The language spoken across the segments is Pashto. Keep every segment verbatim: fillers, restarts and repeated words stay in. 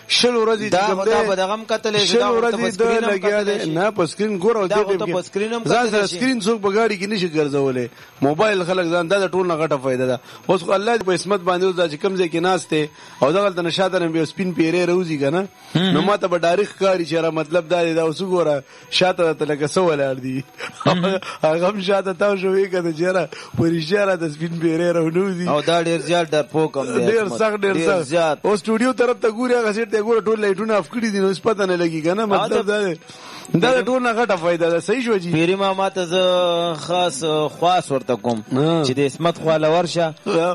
شل ورځې دا دا به دغه هم کتلې شل ورځې د لګیا دی نه په سکرین ګور او دې ځان سره سکرین څوک په ګاډي کې نشي ګرځولې موبایل خلک ځان دا ټول نه غټه فائدہ ده اوس الله دې په اسمت باندې دا چې کم ځای کې ناشته او دغه د نشاته نه سپین پیری روزي کنه نو ماته به ډایرک کاری چې را مطلب دا دی دا اوس ګوره شاته ته لکه سو ولر دی هغه هم شاته تا شوې کده چیرې پرېشاره د سپین پیری راونوزي او دا ډیر زیات در پوکم دی ډیر سخت ډیر سخت او سټوډیو طرف ته ګوري هغه سیټ ته ګوره ټول لایټونه اف کړی دي نو پته نه لګي کنه مطلب دا دی دا ټول نه غټه فائدہ ده صحیح شو جی پیری ما ماته ز خاص خاص ورته کوم چې د اسمت خواله ورشه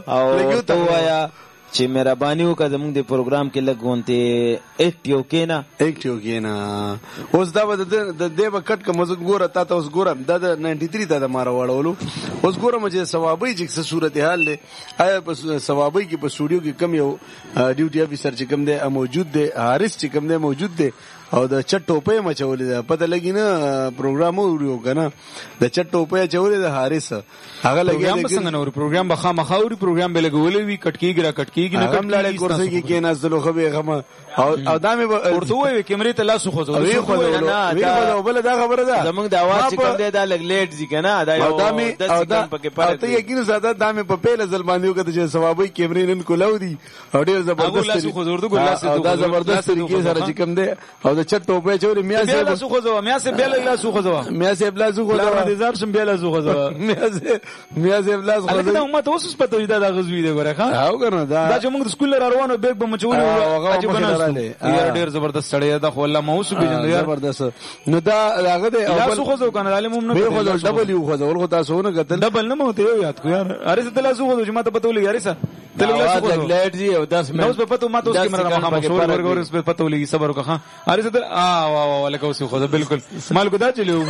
او تو وایا چې مهرباني وکړه زموږ د پروګرام کې لګونته اکټیو کینا اکټیو کینا اوس دا د دې په کټ کوم زه ګوره تا ته اوس ګورم دا د نایන්ټي تھری ته د مار وړولو اوس ګورم چې ثوابي چې څه صورتحال دی آیا په ثوابي کې په سټوډیو کې کم یو ډیوټي افیسر چې کم دی موجود دی حارث چې کم دی موجود دی او د چټ ټوپې مچولې ده پته لګی نه پروګرام وریو کنه د چټ ټوپې چولې ده حارث هغه لګی پروګرام څنګه نور پروګرام بخا مخاوري پروګرام به لګولې وی کټکیګ را کټکیګ نه کم لاړې کورسي کې کې نازلو خو به غم او او دا مې ورته وې کیمرې ته لاس خو زو وی خو نه دا بل دا خبره ده زمونږ د اواز چې کوم دی دا لګ لیټ ځي کنه دا یو دا مې او دا او ته یقین ساده دا مې په پیله ځل باندې وکړه چې ثوابي کیمرې نن کولاو دي او ډیر زبردست خو زور دغه دا زبردست طریقې سره چې کوم دی او د چټ ټوپې چولې میا سه بلا سو خوزوا میا سه بلا لا سو خوزوا میا سه بلا سو خوزوا د زار شم بلا سو خوزوا میا سه میا سه بلا سو خوزوا دا ماته اوس پته وي دا د غزوی دی ګوره ښا او کنه دا دا چې موږ د سکول روانو بیگ به مچولې هغه بناله یار ډیر زبردست سړی دا خو الله موس بجند یار زبردست نو دا هغه دی لا سو خوزوا کنه علم هم نه به خوزوا ډبل یو خوزوا ورغه تاسو نه غتل ډبل نه مو ته یاد کو یار ارسه تل سو خوزوا چې ماته پته ولګی ارسه تل لا سو خوزوا لیټ جی او دس منټ اوس په پته ماته اوس کیمرا مخه مشور ورګور اوس په پته ولګی صبر وکړه ارسه تل ا وا وا ولکه اوس خوزوا بالکل مال کو دا چلیو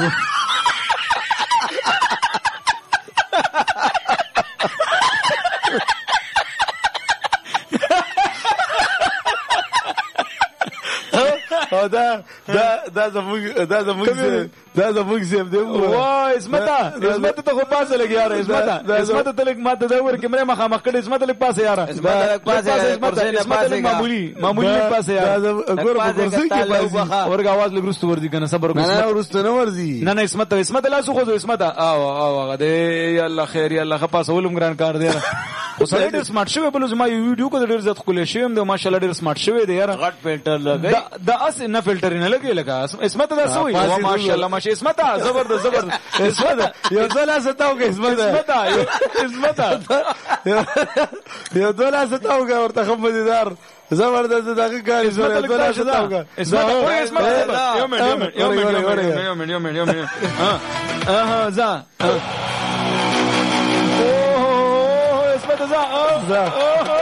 او دا دا دا زموږ دا زموږ دا زموږ زم دی وای اسمتا اسمتا ته خو پاسه لګی یار اسمتا اسمتا ته لګ ماته دا ور کیمره مخه مخ کړي اسمتا لګ پاسه یار اسمتا لګ پاسه اسمتا معمولی معمولی لګ پاسه یار ګور په کرسي کې پاسه ورګ आवाज لګ رستو ورځي کنه صبر وکړه نه ورستو نه ورځي نه نه اسمتا اسمتا لا سو خو اسمتا او او هغه دی الله خیر یا الله خپاسه ولوم ګران کار دی خو سره ډیر سمارټ شوی بل زما یو ویډیو کو ډیر زړه خولې شوم د ماشاءالله ډیر سمارټ شوی دی یار غټ فلټر لګي دا اس نه فلټر نه لګي لگا اسمت دا سوې او ماشاءالله ماشا اسمت زبردست زبردست اسمت یو ځل ستاو کې اسمت اسمت یو ځل ستاو کې ورته خمدیدار زبردست دغه کاری زره ځل ستاو کې اسمت اسمت یو منټ یو منټ یو منټ یو منټ یو منټ یو منټ ها ها ځه اوه اسمت ځه ځه